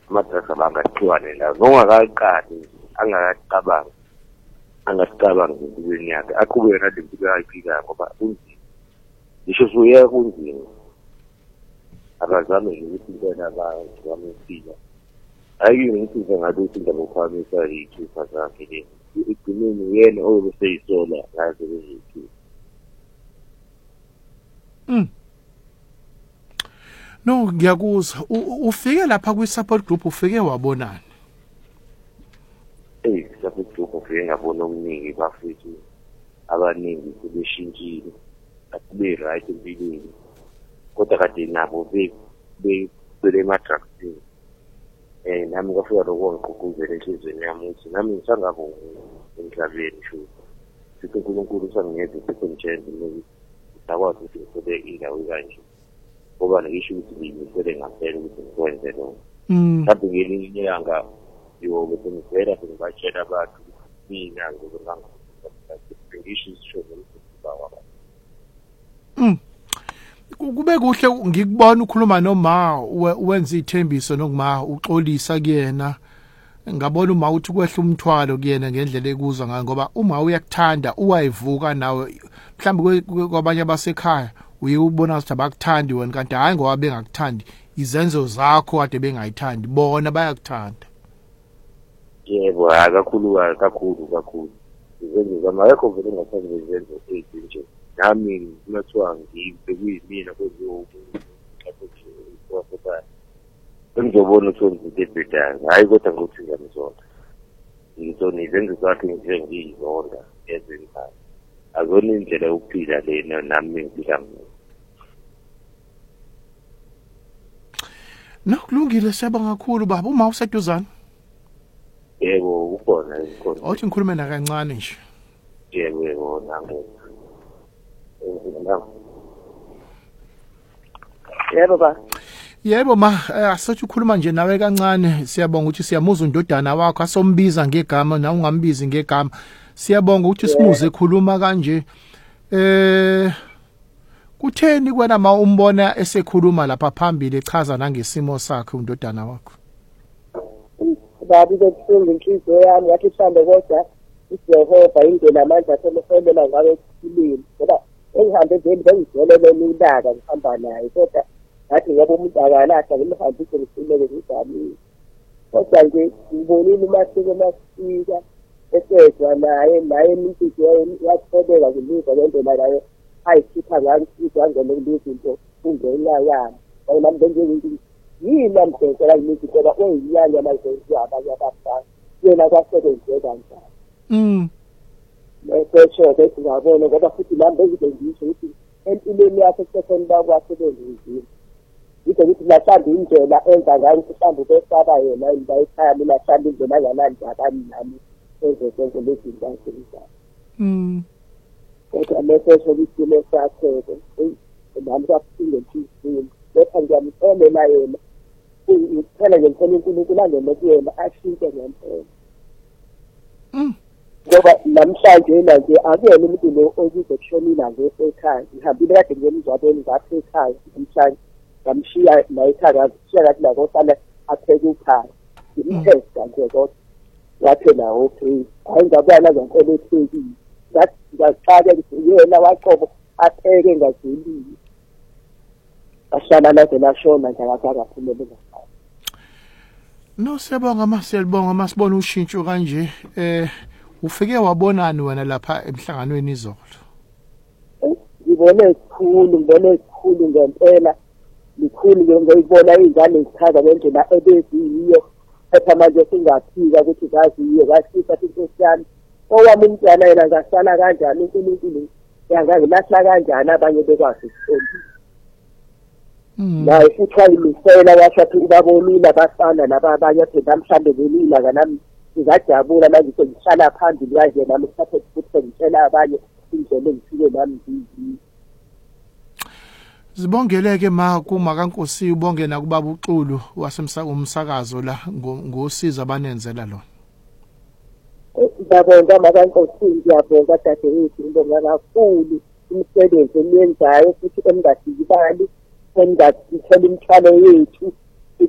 madrasa bangaqhwane la nongakaqali angasicabangi empilweni yakhe aqhubeke nale mpilo ayiphilayo ngoba kunzima ngisho suye kunzima abazame ukuthi intwana abazame ukuphila hayi ngikuthi ngathi indaba ukuphamisa ikhipha zakhe le igcineni yena obeseyisola ngaze lezithi No ngiyakuzwa ufike lapha kwi support group ufike wabonani support group ufike ngabona okuningi bafethu abaningi sebeshintshile asibe right empilweni kodwa kade nabo bele matraction nami ngafika lokungqugquzela enhlizweni yami ukuthi nami ngisangabo emhlabeni sho sithi uNkulunkulu sangiyenza ukuthi ngitshenge ukuthi ngakwazi ukuthi ngithole indawo kanje ngoba ngisho ukuthi ngisele ngaphela ukuthi ngikwenze lokho mhlawumbe ngelinye ilanga yobe ngivela ngibachela abantu mina ngizonganga ngisho isho ukuthi bawa kube kuhle ngikubona ukhuluma noma wenza ithembiso nokuma uxolisa kuyena ngabona uma uthi kwehla umthwalo kuyena ngendlela ekuzwa ngayo ngoba uma uyakuthanda uwayivuka nawe mhlawumbe kwabanye abasekhaya uyubona ukuthi abakuthandi wena kanti hayi ngoba bengakuthandi izenzo zakho kade bengayithandi bona bayakuthanda yebo kakhulu izenzo zamayekho vele ngathanda izenzo ezinje nami kumathiwa ngibekuyimina kweziwo ngizobona ukuthi ngithi ebhedayo hayi kodwa ngokuthi ngiyamzonda ngizona izenzo zakhe nje ngiyizonda ezenzayo azona indlela yokuphila lena nami ngiphila no kulungile siyabonga kakhulu baba uma useduzana yebo ukhona othi ngikhulume na kancane nje yebo nangu Yebo ba. Yebo ma asothi ukhuluma nje nawe kancane siyabonga ukuthi siyamuza undodana wakho asombiza ngegama na ungambizi ngegama siyabonga ukuthi simuze ekhuluma kanje kutheni kwena ma umbona esekhuluma lapha phambili echaza nangesimo sakhe undodana wakho Babi bebuhlungu inhliziyo yami yathi mhlambe kodwa uJehova indlela amandla asemhebela ngabe kuphilile ngoba engihambe nje bengizolele nilaka ngihamba naye kodwa ngathi ngoba umuntu akalahla ngimhambise ngisileke ngizamile kodwa nje ngibonile umasiko masika esezwa naye inhliziyo yathobeka ngilizwa ngendlela nayo ayikhipha ngayo izango lezinto kungenayami nami bengithi yini amdekela izinto la oyiyanya manje abanye abafana yena kwasebenze kanjani Lesho ngabona ngoba futhi nami bengizengisho ukuthi empilweni yakhe sekhona bakwasebenza yitho ukuthi mhlawumbe indlela enza ngayo mhlawumbe besaba yena bayikhaya mina mhlawumbe indlela anganandi abani nami ezosenza lezi zinto azenzayo kodwa lesho ukuthi lesakheke nami kwaphinde ngiphinde lapha ngiyamtholela yena ukuphela nje ngifuna uNkulunkulu angene kuyena ashintshe ngempela ngoba namhlanje yena nje akuyena umuntu lo okuzokushonila nje ekhaya ngihambile kade ngemizwabeni ngapha ekhaya namhlanje ngamshiya la ekhaya ngishiya kathi la kosana apheke ukhaya ngimthesta nje kodwa ngathi nawo okay hayi ngabana zankolo ethekile ngaqala yena waqobo apheke ngazulile ashala la delashona nje akakaphumele ngayo no siyabonga masibona ushintsho kanje ufike wabonani wena lapha emhlanganweni izolo ngibone isikhulu ngempela likhulu ngiyibona izingane zichaza ngendlela ebeziyo epha manje singaphika ukuthi zaziyo kasisa inkosi owami umntwana yena ngasala kanjani uNkulunkulu yangangilahla kanjani abanye bekwazi ukuqonda la futhi ayimisela washathi ubabonile abafana labanye phela mhlambe belila kanami ngajabula manje sengihlala phambili kanje nami futhi ngitshela abanye indlela engifike nami ngizi Zibongeleke ma kuma kaNkosi ubonge nakubaba uXulu umsakazo la ngosiza abanenzela lona Ngiyabonga makaNkosi ngiyabonga dadewethu ngibonga kakhulu umsebenzi owenzayo futhi engasikibali engathela imithwalo yethu